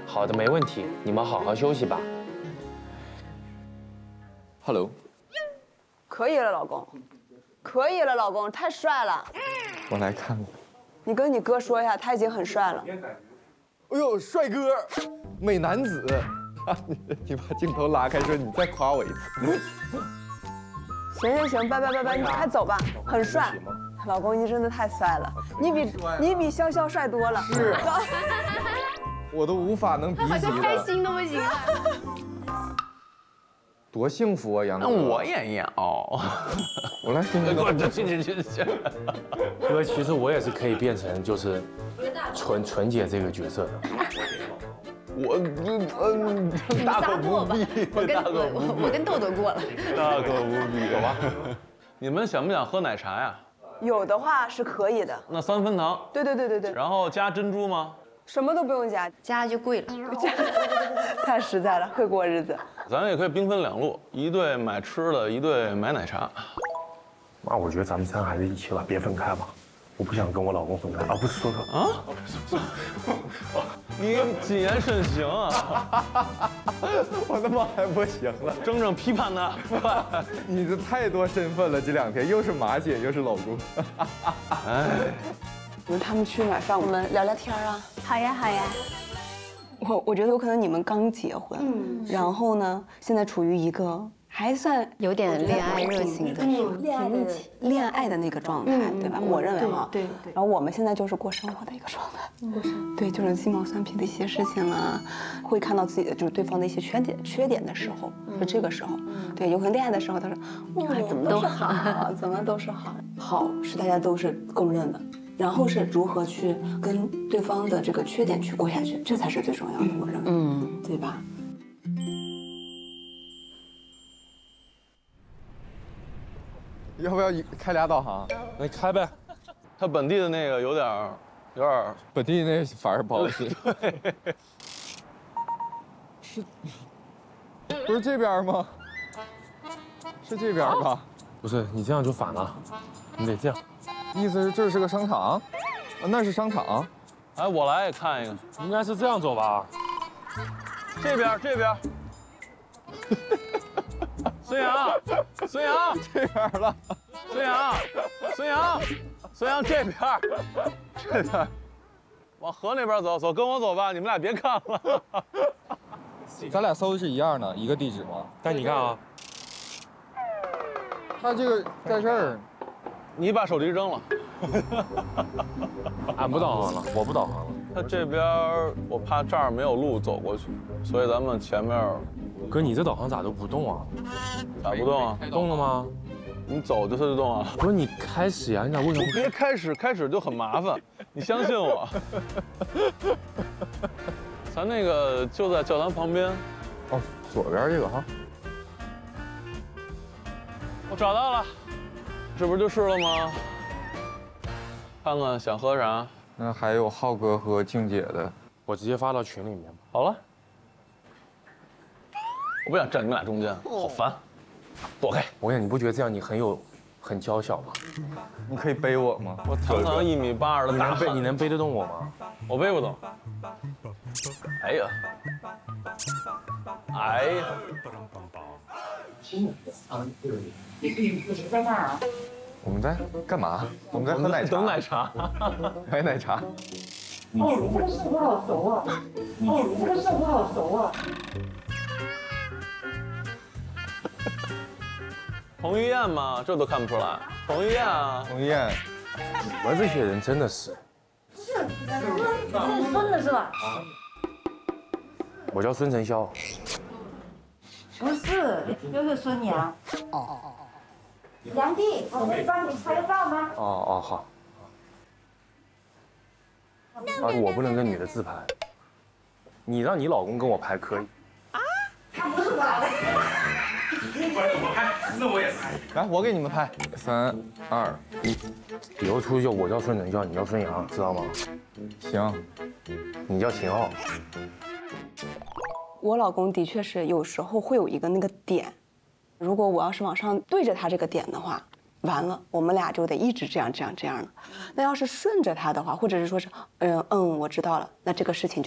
好的，没问题，你们好好休息吧。 Hello， 可以了，老公，可以了，老公，太帅了。 我来看看。 你跟你哥说一下，他已经很帅了。 哎呦，帅哥，美男子！啊，你把镜头拉开，说你再夸我一次。 行，拜，你快走吧，很帅。老公，你真的太帅了，你比潇潇帅多了。 是，我都无法能比好拟像开的。 心都不行了。 多幸福啊，杨哥！ 那我也要。 我来听听。 去。哥，其实我也是可以变成就是纯姐这个角色的。 大可不必，我跟豆豆过了。 大可不必，走吧。 你们想不想喝奶茶呀？ 有的话是可以的。 那3分糖， 对， 然后加珍珠吗？ 什么都不用加， 加就贵了。 太实在了，会过日子。 咱也可以兵分2路，一队买吃的，一队买奶茶。 那我觉得咱们3还是一起吧，别分开吧。我不想跟我老公分开啊，不是说啊， 你谨言慎行啊！ 我他妈还不行了， 正批判他。 你这太多身份了，这2天又是马姐又是老公。 哎， 他们去买饭，我们聊聊天啊。 好呀。 我觉得有可能你们刚结婚，然后呢，现在处于一个还算有点恋爱热情的恋爱的那个状态，对吧？我认为哈， 对。 然后我们现在就是过生活的一个状态，对，就是鸡毛蒜皮的一些事情啊，会看到自己的就是对方的一些缺点的时候，是这个时候，对，有可能恋爱的时候他说，怎么都是好，怎么都是好，好是大家都是公认的。然后是如何去跟对方的这个缺点去过下去，这才是最重要的，我认为，对吧？ 要不要开俩导航？ 那你开呗。 他本地的那个有点本地那反而不好使。是，不是这边吗？是这边吧？ 不是，你这样就反了，你得这样。 意思是这是个商场，啊，那是商场。 哎，我来也看一个， 应该是这样走吧？ 这边。孙杨， 这边了。 孙杨这边，往河那边走，跟我走吧，你们俩别看了。 咱俩搜的是一样的，一个地址吗？ 但你看啊， 他这个在这儿。 你把手机扔了。 俺不导航了，我不导航了。 他这边我怕这儿没有路走过去，所以咱们前面。 哥，你这导航咋都不动啊？ 咋不动啊？ 动了吗？ 你走就它就动啊。 不是你开始呀，你咋为什么不别开始就很麻烦，你相信我。咱那个就在教堂旁边。 哦，左边这个哈。 我找到了。这不就是了吗？看看想喝啥？ 那还有浩哥和静姐的， 我直接发到群里面吧。 好了，我不想站你们俩中间，好烦，躲开。 我跟你不觉得这样你很娇小吗？ 你可以背我吗？ 我堂堂1.82米的大汉， 你能背得动我吗？ 我背不动。哎呀， 在哪儿啊？ 我们在干嘛？我们在喝奶茶。 等奶茶。 买奶茶。 哦，这个胜负好熟啊！这个胜负好熟啊！ 彭于晏吗？这都看不出来。彭于晏啊。 彭于晏。 你们这些人真的是。 是孙子是吧？ 我叫孙承霄。 不是，就是孙杨。杨弟，我可以帮你拍个照吗？ 哦，好。啊，我不能跟女的自拍。你让你老公跟我拍可以。 他不是我的。 不管怎么拍，那我也拍。 来，我给你们拍。3、2、1。 以后出去我叫孙承霄，你叫孙杨，知道吗？ 行。 你叫秦昊。 我老公的确是有时候会有一个那个点，如果我要是往上对着他这个点的话，完了，我们俩就得一直这样的。那要是顺着他的话，或者是说是我知道了，那这个事情就